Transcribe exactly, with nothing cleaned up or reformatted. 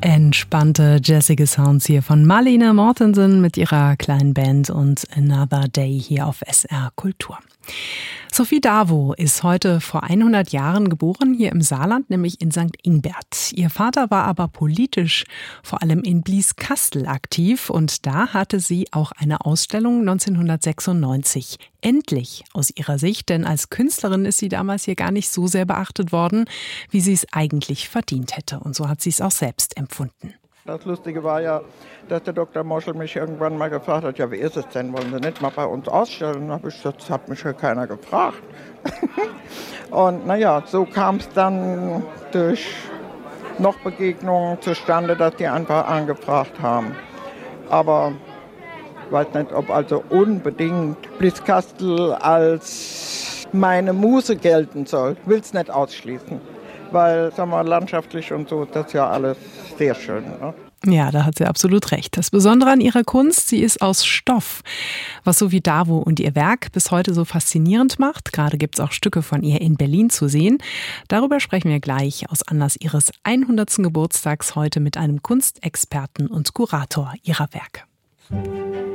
Entspannte, jazzige Sounds hier von Marlene Mortensen mit ihrer kleinen Band und Another Day hier auf S R Kultur. Sophie Davo ist heute vor hundert Jahren geboren, hier im Saarland, nämlich in Sankt Ingbert. Ihr Vater war aber politisch vor allem in Blieskastel aktiv und da hatte sie auch eine Ausstellung neunzehnhundertsechsundneunzig. Endlich aus ihrer Sicht, denn als Künstlerin ist sie damals hier gar nicht so sehr beachtet worden, wie sie es eigentlich verdient hätte. Und so hat sie es auch selbst empfunden. Das Lustige war ja, dass der Doktor Moschel mich irgendwann mal gefragt hat, ja, wie ist es denn, wollen Sie nicht mal bei uns ausstellen? Da habe ich gesagt, das hat mich ja keiner gefragt. Und naja, so kam es dann durch noch Begegnungen zustande, dass die einfach angefragt haben. Aber ich weiß nicht, ob also unbedingt Blieskastel als meine Muse gelten soll. Ich will es nicht ausschließen. Weil, sagen wir, landschaftlich und so, das ist ja alles sehr schön. Ne? Ja, da hat sie absolut recht. Das Besondere an ihrer Kunst, sie ist aus Stoff. Was Sophie Davo und ihr Werk bis heute so faszinierend macht, gerade gibt es auch Stücke von ihr in Berlin zu sehen, darüber sprechen wir gleich aus Anlass ihres hundertsten Geburtstags heute mit einem Kunstexperten und Kurator ihrer Werke.